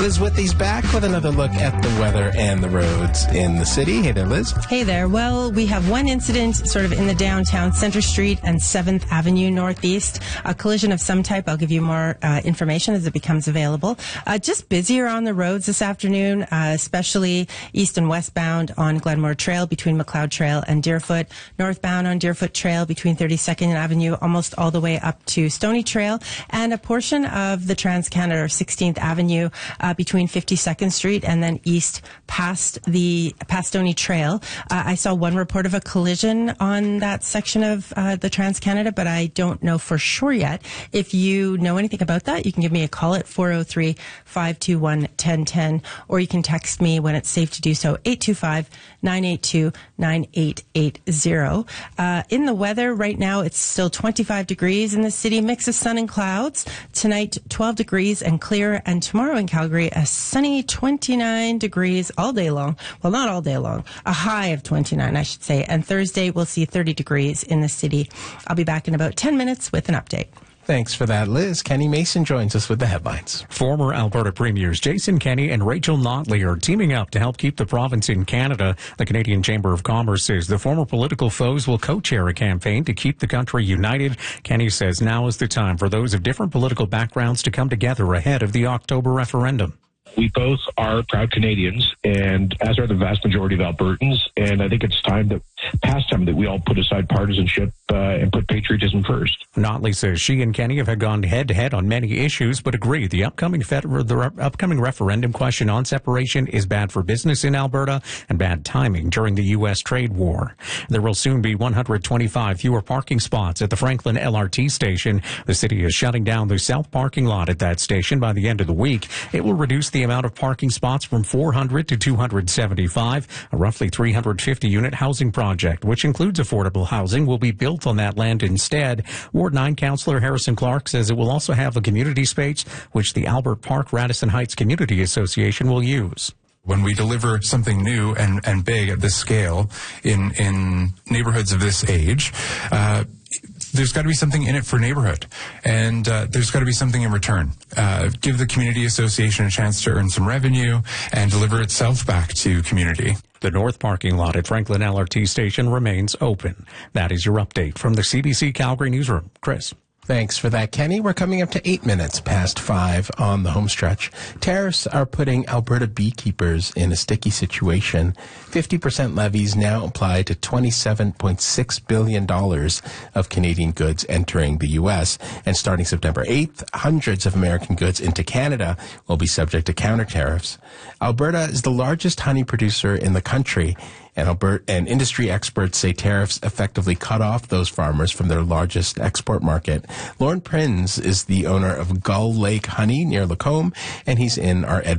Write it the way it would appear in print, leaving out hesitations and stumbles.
Liz Withey's back with another look at the weather and the roads in the city. Hey there, Liz. Hey there. Well, we have one incident sort of in the downtown, Center Street and 7th Avenue Northeast. A collision of some type. I'll give you more information as it becomes available. Just busier on the roads this afternoon, especially east and westbound on Glenmore Trail between McLeod Trail and Deerfoot. Northbound on Deerfoot Trail between 32nd Avenue almost all the way up to Stony Trail. And a portion of the Trans-Canada or 16th Avenue between 52nd Street and then east past Stony Trail. I saw one report of a collision on that section of the Trans-Canada, but I don't know for sure yet. If you know anything about that, you can give me a call at 403-521-1010, or you can text me when it's safe to do so, 825-982-9880. In the weather right now, it's still 25 degrees in the city, mix of sun and clouds. Tonight, 12 degrees and clear, and tomorrow in Calgary, a sunny 29 degrees all day long. Well, not all day long. A high of 29, I should say. And Thursday, we'll see 30 degrees in the city. I'll be back in about 10 minutes with an update. Thanks for that, Liz. Kenny Mason joins us with the headlines. Former Alberta Premiers Jason Kenney and Rachel Notley are teaming up to help keep the province in Canada. The Canadian Chamber of Commerce says the former political foes will co-chair a campaign to keep the country united. Kenney says now is the time for those of different political backgrounds to come together ahead of the October referendum. We both are proud Canadians, and as are the vast majority of Albertans. And I think it's past time that we all put aside partisanship and put patriotism first. Notley says she and Kenney have gone head-to-head on many issues, but agree the upcoming referendum question on separation is bad for business in Alberta and bad timing during the U.S. trade war. There will soon be 125 fewer parking spots at the Franklin LRT station. The city is shutting down the south parking lot at that station by the end of the week. It will reduce the amount of parking spots from 400 to 275. A roughly 350-unit housing project, which includes affordable housing, will be built on that land instead. Ward 9 Councillor Harrison Clark says it will also have a community space, which the Albert Park Radisson Heights Community Association will use. When we deliver something new and big at this scale in neighborhoods of this age, there's got to be something in it for neighborhood, and there's got to be something in return. Give the community association a chance to earn some revenue and deliver itself back to community. The north parking lot at Franklin LRT station remains open. That is your update from the CBC Calgary Newsroom. Chris. Thanks for that, Kenny. We're coming up to 8 minutes past 5 on the home stretch. Tariffs are putting Alberta beekeepers in a sticky situation. 50% levies now apply to $27.6 billion of Canadian goods entering the U.S. And starting September 8th, hundreds of American goods into Canada will be subject to counter tariffs. Alberta is the largest honey producer in the country, and industry experts say tariffs effectively cut off those farmers from their largest export market. Lauren Prinz is the owner of Gull Lake Honey near Lacombe, and he's in our